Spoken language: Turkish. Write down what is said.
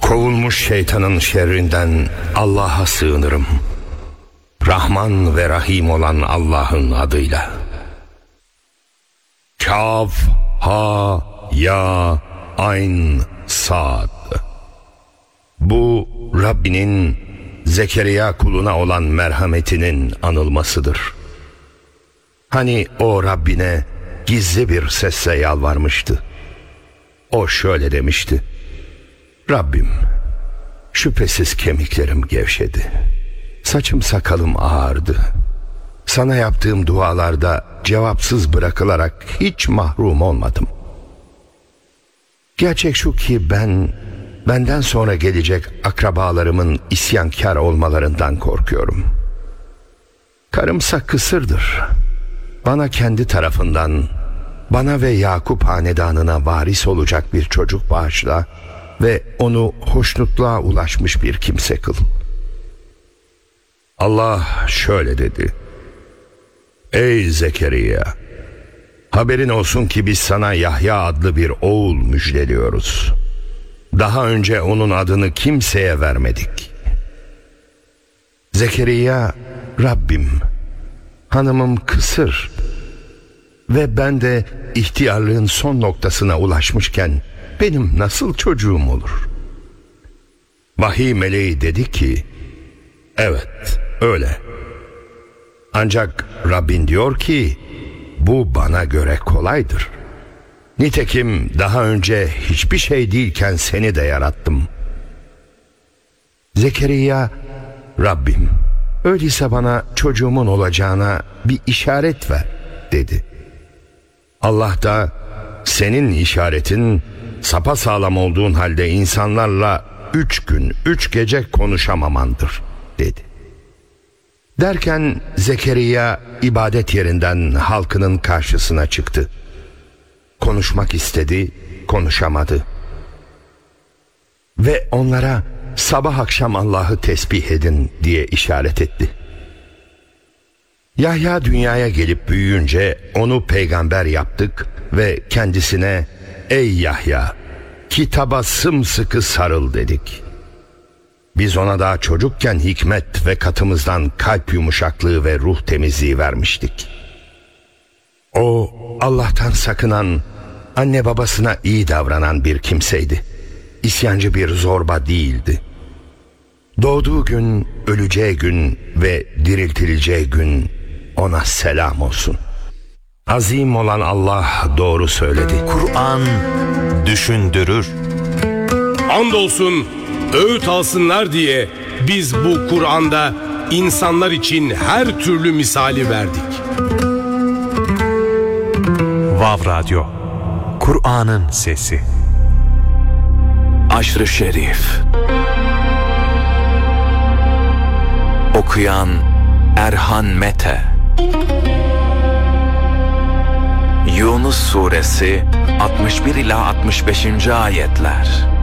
Kovulmuş şeytanın şerrinden Allah'a sığınırım. Rahman ve Rahim olan Allah'ın adıyla. Kaf, ha, ya, ayn, sad. Bu Rabbinin Zekeriya kuluna olan merhametinin anılmasıdır. Hani o Rabbine gizli bir sesle yalvarmıştı. O şöyle demişti: Rabbim, şüphesiz kemiklerim gevşedi. Saçım sakalım ağardı. Sana yaptığım dualarda cevapsız bırakılarak hiç mahrum olmadım. Gerçek şu ki benden sonra gelecek akrabalarımın isyankar olmalarından korkuyorum. Karımsa kısırdır. Bana kendi tarafından, bana ve Yakup hanedanına varis olacak bir çocuk bağışla ve onu hoşnutluğa ulaşmış bir kimse kıl. Allah şöyle dedi: Ey Zekeriya! Haberin olsun ki biz sana Yahya adlı bir oğul müjdeliyoruz. Daha önce onun adını kimseye vermedik. Zekeriya, Rabbim, hanımım kısır ve ben de ihtiyarlığın son noktasına ulaşmışken benim nasıl çocuğum olur? Vahiy meleği dedi ki, evet öyle. Ancak Rabbin diyor ki, bu bana göre kolaydır. Nitekim daha önce hiçbir şey değilken seni de yarattım. Zekeriya, Rabbim, öyleyse bana çocuğumun olacağına bir işaret ver dedi. Allah da, senin işaretin sapasağlam olduğun halde insanlarla 3 gün 3 gece konuşamamandır dedi. Derken Zekeriya ibadet yerinden halkının karşısına çıktı. Konuşmak istedi, konuşamadı. Ve onlara sabah akşam Allah'ı tesbih edin diye işaret etti. Yahya dünyaya gelip büyüyünce onu peygamber yaptık ve kendisine ey Yahya, kitaba sımsıkı sarıl dedik. Biz ona daha çocukken hikmet ve katımızdan kalp yumuşaklığı ve ruh temizliği vermiştik. O Allah'tan sakınan, anne babasına iyi davranan bir kimseydi. İsyancı bir zorba değildi. Doğduğu gün, öleceği gün ve diriltileceği gün ona selam olsun. Azim olan Allah doğru söyledi. Kur'an düşündürür. Andolsun öğüt alsınlar diye biz bu Kur'an'da insanlar için her türlü misali verdik. Vav Radyo, Kur'an'ın sesi. Aşr-ı Şerif. Okuyan Erhan Mete. Yunus Suresi 61 ila 65. ayetler.